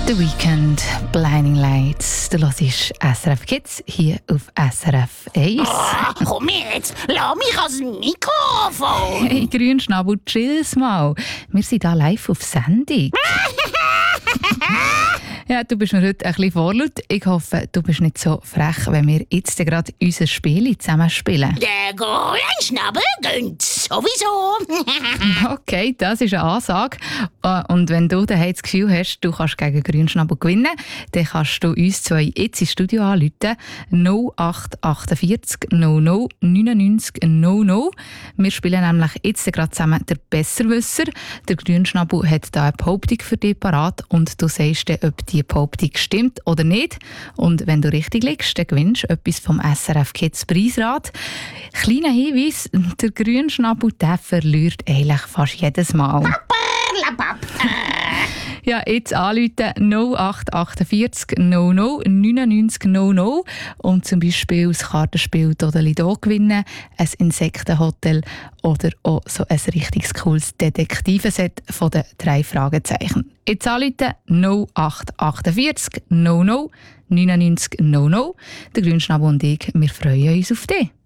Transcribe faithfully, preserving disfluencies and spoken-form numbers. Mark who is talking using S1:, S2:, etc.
S1: The Weekend, Blinding Lights. Du hörst S R F Kids hier auf S R F eins.
S2: Oh, komm jetzt, lass mich ans Mikrofon.
S1: Hey, Grünschnabel, chill's mal. Wir sind hier live auf Sendung. Ja, du bist mir heute ein bisschen vorlaut. Ich hoffe, du bist nicht so frech, wenn wir jetzt gerade unser Spiel zusammen spielen.
S2: Der Grünschnabel gönnt sowieso.
S1: Okay, das ist eine Ansage. Und wenn du daheim das Gefühl hast, du kannst gegen Grünschnabel gewinnen, dann kannst du uns zwei jetzt ins Studio anrufen. null acht achtundvierzig null null neunundneunzig null null. Wir spielen nämlich jetzt gerade zusammen der Besserwisser. Der Grünschnabel hat da eine Behauptung für dich parat und du sagst dann, ob die Behauptung stimmt oder nicht. Und wenn du richtig liegst, dann gewinnst du etwas vom S R F Kids Preisrad. Kleiner Hinweis, der Grünschnabel, der verliert eigentlich fast jedes Mal. Ja, jetzt anrufen null acht achtundvierzig null null neunundneunzig null null und zum Beispiel das Kartenspiel Dodelido gewinnen, ein Insektenhotel oder auch so ein richtig cooles Detektivenset von den drei Fragezeichen. Jetzt anrufen null acht achtundvierzig null null neunundneunzig null null. Der Grünschnabel und ich, wir freuen uns auf dich.